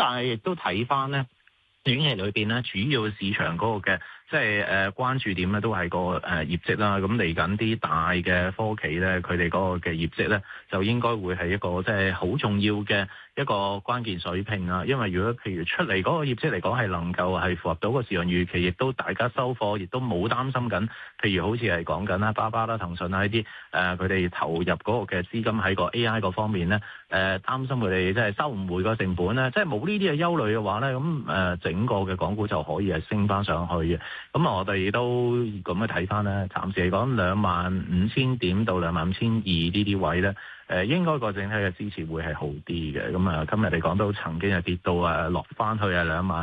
但係亦都睇翻咧。短期裏邊咧，主要市場嗰個嘅即係關注點咧，都係個業績啦。咁嚟緊啲大嘅科企咧，佢哋嗰個嘅業績咧，就應該會係一個即係好重要嘅一個關鍵水平啊。因為如果譬如出嚟嗰個業績嚟講係能夠係符合到個市場預期，亦都大家收貨，亦都冇擔心緊。譬如好似係講緊啦，巴巴啦、騰訊啊呢啲佢哋投入嗰個嘅資金喺個 AI 嗰方面咧，擔心佢哋即係收唔回個成本咧，即係冇呢啲嘅憂慮嘅話咧，咁整個嘅港股就可以係升翻上去嘅。咁我哋都咁樣睇翻咧，暫時嚟講25,000點到25,200呢啲位咧，應該個整體嘅支持會係好啲嘅。咁今日嚟講都曾經係跌到落翻去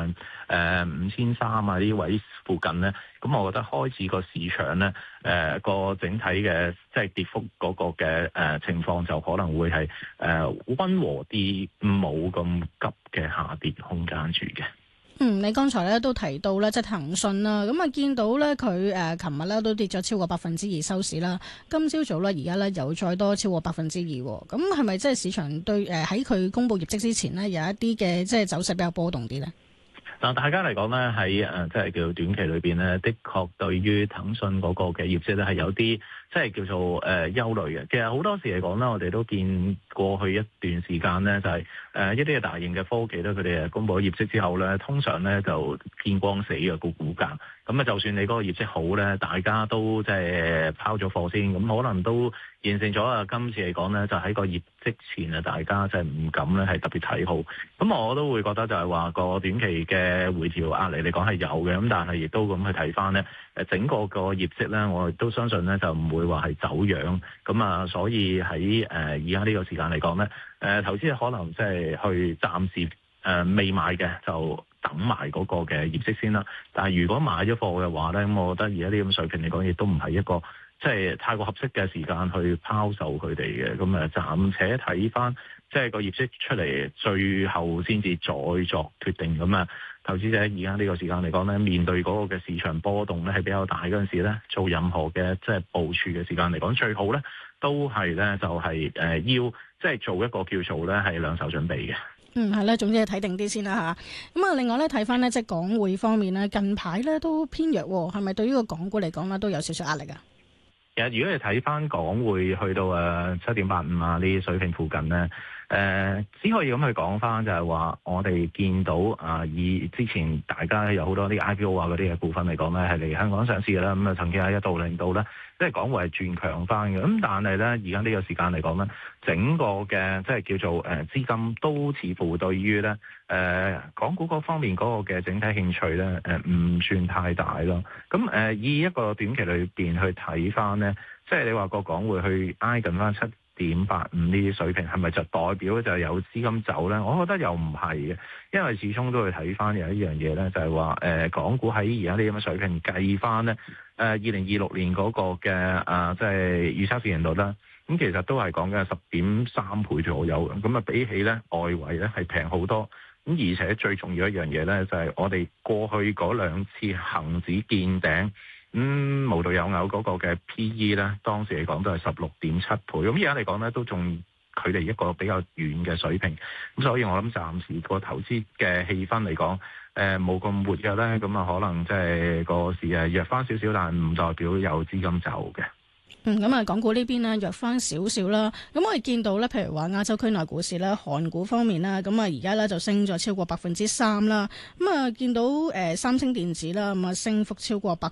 25,300呢啲位附近咧。咁我覺得開始個市場咧，個整體嘅即係跌幅嗰個嘅情況就可能會係溫和啲，冇咁急嘅下跌空間住嘅。 你剛才咧都提到咧，即係騰訊啦，咁啊見到咧佢琴日咧都跌咗超過2%收市啦。今朝早咧而家咧又再多超過2%，咁係咪即係市場對喺佢公布業績之前呢，有一啲嘅即係走勢比較波動啲咧？ 嗱，大家嚟講咧喺即係叫短期裏邊咧，的確對於騰訊嗰個嘅業績咧係有啲即係叫做憂慮嘅。其實好多時嚟講咧，我哋都見過去一段時間咧，就係一啲嘅大型嘅科技咧，佢哋公佈咗業績之後咧，通常咧就見光死嘅個股價。咁就算你嗰個業績好咧，大家都即係拋咗貨先，咁可能都形成咗今次嚟講咧，就喺個業績前大家即係唔敢咧係特別睇好。咁我都會覺得就係話個短期嘅回調壓力嚟講係有嘅，咁但係亦都咁去睇翻咧，整個個業績咧，我亦都相信咧就唔會話係走樣。咁所以喺而家呢個時間嚟講咧，投資可能即係去暫時未買嘅就等埋嗰個嘅業績先啦。但係如果買咗貨嘅話咧，咁我覺得而家呢咁水平嚟講，亦都唔係一個即係太過合適嘅時間去拋售佢哋嘅。咁暫且睇翻即係個業績出嚟，最後先至再作決定。咁投資者而家呢個時間嚟講咧，面對嗰個嘅市場波動咧係比較大嗰陣時咧，做任何嘅即係部署嘅時間嚟講，最好咧都係咧就係要即係做一個叫做咧係兩手準備嘅。 係啦，總之係睇定啲先啦吓。咁另外咧睇翻咧即係港匯方面咧，近排咧都偏弱，係咪對於個港股嚟講咧都有少少壓力啊？ 其實如果你睇翻港匯去到7.85呢啲水平附近咧，只可以咁去講翻就係話，我哋見到以之前大家有好多啲 IPO 嗰啲嘅股份嚟講咧，係嚟香港上市嘅啦。咁曾經喺一度令到咧，即係港匯係轉強翻嘅。咁但係咧，而家呢個時間嚟講咧，整個嘅即係叫做資金都似乎對於咧港股嗰方面嗰個嘅整體興趣咧唔算太大咯。咁以一個短期裏邊去睇翻咧，即係你話個港匯去挨近翻7.85呢啲水平，係咪就代表就有資金走咧？我覺得又唔係嘅，因為始終都會睇翻有一樣嘢咧，就係話港股喺而家呢咁嘅水平計翻咧，2026年嗰個嘅即係預測市盈率啦。咁其實都係講緊10.3倍左右嘅，咁比起咧外圍咧係平好多。咁而且最重要一樣嘢咧，就係我哋過去嗰兩次恆指見頂，無獨有偶嗰個嘅 P/E 咧，當時嚟講都係16.7倍。咁而家嚟講咧，都仲距離一個比較遠嘅水平。咁所以我諗暫時個投資嘅氣氛嚟講，冇咁活躍咧，咁可能即係個市弱翻少少，但係唔代表有資金走嘅。 咁港股呢邊呢弱翻少少啦。咁我哋見到咧，譬如話亞洲區內股市咧，韓股方面啦，咁而家咧就升咗超過3%啦。見到三星電子啦，升幅超過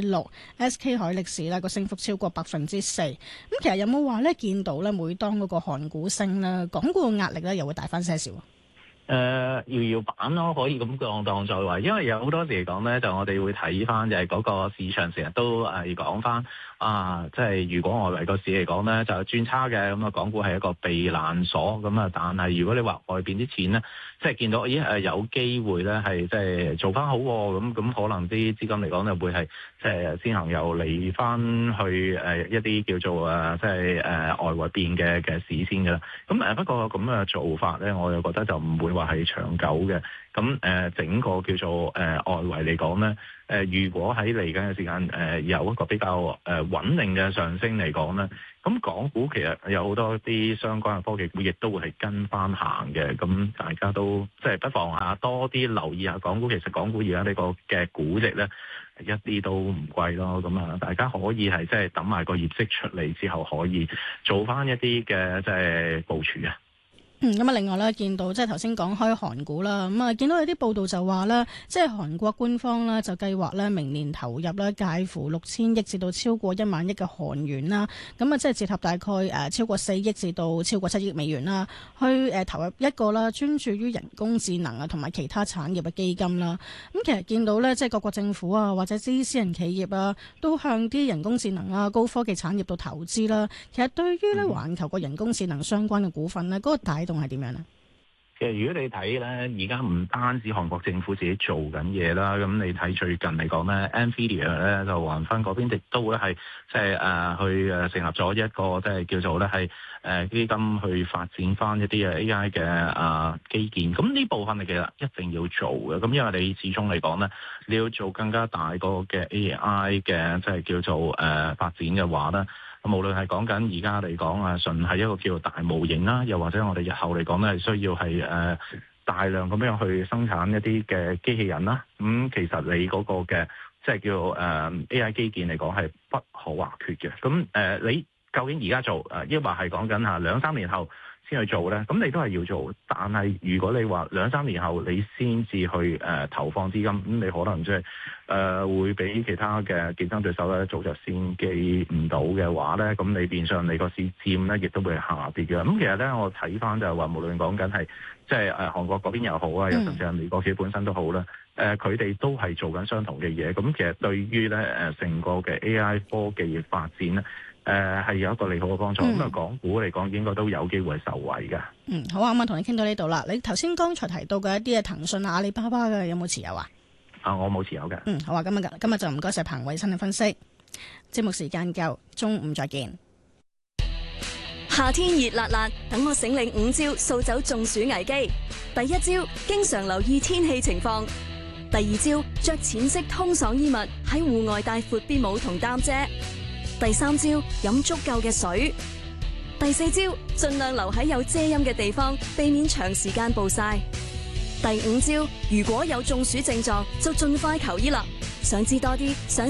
6%，SK 海力士咧個升幅超過4%。咁其實有冇話咧見到咧，每當嗰個韓股升咧，港股嘅壓力咧又會大翻些少？ 搖搖板咯，可以咁當作為，因為有好多時嚟講咧，就我哋會睇翻就係嗰個市場成日都講翻即係如果外圍個市嚟講咧就轉差嘅，咁港股係一個避難所咁但係如果你話外邊啲錢咧，即係見到有機會咧係即係做翻好咁可能啲資金嚟講就會係即係先行又嚟翻去一啲叫做即係外圍邊嘅市先㗎啦。咁不過咁嘅做法咧，我又覺得就唔會話話係長久嘅。咁整個叫做外圍嚟講咧，如果喺嚟緊嘅時間有一個比較穩定嘅上升嚟講咧，咁港股其實有好多啲相關嘅科技股亦都會係跟翻行嘅。咁大家都即係不妨下多啲留意下港股。其實港股而家呢個嘅估值咧一啲都唔貴咯。咁啊，大家可以係即係等埋個業績出嚟之後，可以做翻一啲嘅即係部署啊。 咁啊，另外咧，見到即係頭先講開韓股啦，咁啊，見到有啲報道就話咧，即係韓國官方咧就計劃咧明年投入咧介乎6000億至到超過1萬億嘅韓元啦，咁啊，即係折合大概超過4億至到超過7億美元啦，去投入一個啦專注於人工智能啊同埋其他產業嘅基金啦。咁其實見到咧，即係各國政府啊或者啲私人企業啊，都向啲人工智能啊高科技產業度投資啦。其實對於咧環球個人工智能相關嘅股份咧，嗰個大係點樣咧？ 其實如果你睇咧，而家唔單止韓國政府自己做緊嘢啦，咁你睇最近嚟講咧，NVIDIA 咧就橫分嗰邊亦都會係即係去成立咗一個即係叫做咧係基金去發展翻一啲嘅 AI 嘅基建。咁呢部分你其實一定要做嘅。咁因為你始終嚟講咧，你要做更加大個嘅 AI 嘅即係叫做發展嘅話咧。無論係講緊而家嚟講純係一個叫做大模型啦，又或者我哋日後嚟講咧，係需要係大量咁樣去生產一啲嘅機器人啦。咁其實你嗰個嘅即係叫做AI 基建嚟講係不可或缺嘅。咁你究竟而家做抑或係講緊2-3年後先去做咧？咁你都係要做，但係如果你話2-3年後你先至去投放資金，咁你可能即係會俾其他嘅競爭對手咧早就先記唔到嘅話咧，咁你變相你個市佔咧亦都會下跌嘅。咁其實咧我睇翻就係話，無論講緊係即係韓國嗰邊又好啊，又甚至係美國自己本身都好啦，佢哋都係做緊相同嘅嘢。咁其實對於咧成個嘅 AI 科技嘅發展咧，係有一個利好嘅幫助。咁港股嚟講應該都有機會受惠嘅。 好啊，咁同你傾到呢度啦。你頭先剛才提到嘅一啲嘅騰訊、阿里巴巴嘅有冇持有啊？ 我冇持有嘅。 好啊，今日就唔該晒彭偉新嘅分析。節目時間夠，中午再見。 夏天熱辣辣，等我醒領5招掃走中暑危機。第一招，經常留意天氣情況。第二招，着淺色通爽衣物，喺戶外帶闊邊帽同擔遮。第三招，飲足夠嘅水。第四招，盡量留喺有遮陰嘅地方，避免長時間暴曬。第五招，如果有中暑症狀，就盡快求醫啦。想知多啲，上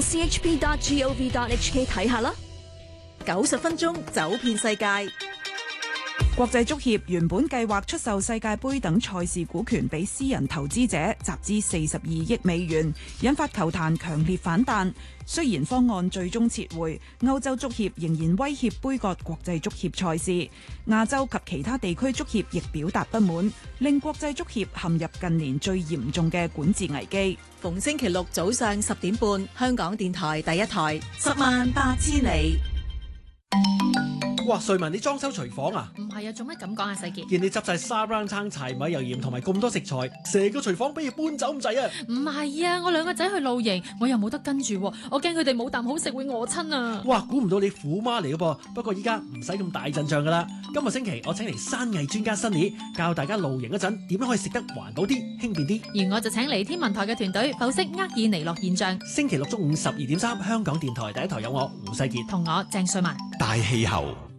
chp.gov.hk 睇下啦。 90分鐘走遍世界。國際足協原本計劃出售世界盃等賽事股權俾私人投資者，集資42億美元，引發球壇強烈反彈。雖然方案最終撤回，歐洲足協仍然威脅杯葛國際足協賽事。亞洲及其他地區足協亦表達不滿，令國際足協陷入近年最嚴重嘅管治危機。 逢星期六早上10點半，香港電台第一台，108000里。 哇！瑞文，你裝修廚房啊？ 唔係啊，做乜咁講啊，世傑？ 見你執晒沙煲罉柴米油鹽同埋咁多食材，成個廚房俾你搬走咁滯啊！ 唔係啊，我兩個仔去露營，我又冇得跟住，我驚佢哋冇啖好食會餓親啊！ 哇！估唔到你虎媽嚟嘅噃，不過依家唔使咁大陣仗噶啦。今個星期我請嚟山藝專家Sunny，教大家露營嗰陣點樣可以食得環保啲、輕便啲。 而我就請嚟天文台嘅團隊剖析厄爾尼諾現象。 星期六中午12點3，香港電台第一台有我胡世傑同我鄭瑞文。 大氣候。